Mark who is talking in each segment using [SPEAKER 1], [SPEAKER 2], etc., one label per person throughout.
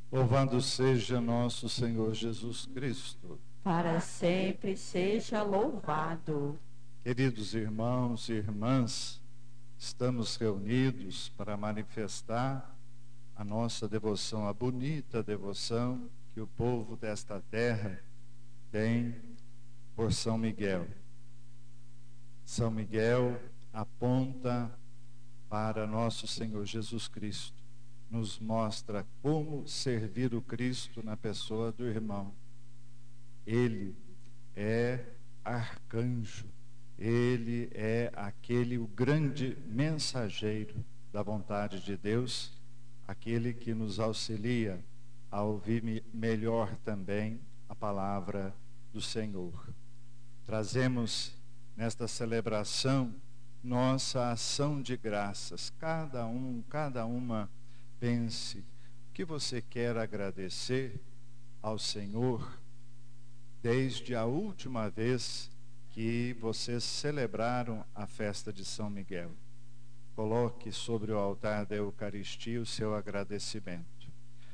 [SPEAKER 1] Louvado seja nosso Senhor Jesus Cristo.
[SPEAKER 2] Para sempre seja louvado.
[SPEAKER 1] Queridos irmãos e irmãs, estamos reunidos para manifestar a nossa devoção, a bonita devoção que o povo desta terra tem por São Miguel. São Miguel aponta para nosso Senhor Jesus Cristo, nos mostra como servir o Cristo na pessoa do irmão. Ele é arcanjo, ele é o grande mensageiro da vontade de Deus, aquele que nos auxilia a ouvir melhor também a palavra do Senhor. Trazemos nesta celebração nossa ação de graças. Cada uma pense o que você quer agradecer ao Senhor desde a última vez que vocês celebraram a festa de São Miguel. Coloque sobre o altar da Eucaristia o seu agradecimento.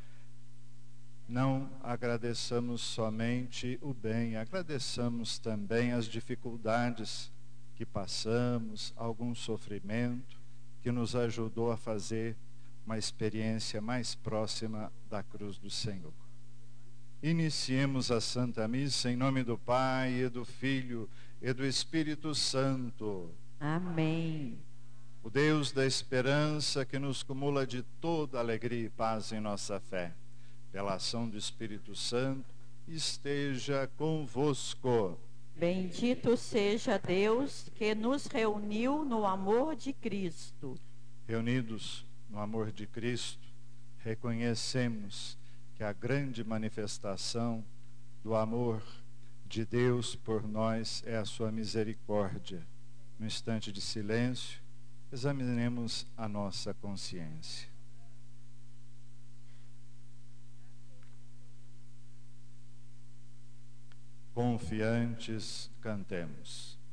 [SPEAKER 1] Não agradeçamos somente o bem, agradeçamos também as dificuldades que passamos, algum sofrimento que nos ajudou a fazer uma experiência mais próxima da cruz do Senhor. Iniciemos a Santa Missa em nome do Pai, e do Filho, e do Espírito Santo.
[SPEAKER 2] Amém.
[SPEAKER 1] O Deus da esperança, que nos cumula de toda alegria e paz em nossa fé, pela ação do Espírito Santo, esteja convosco.
[SPEAKER 2] Bendito seja Deus que nos reuniu no amor de Cristo.
[SPEAKER 1] Reunidos no amor de Cristo, reconhecemos que a grande manifestação do amor de Deus por nós é a sua misericórdia. No instante de silêncio, examinemos a nossa consciência. Confiantes, cantemos.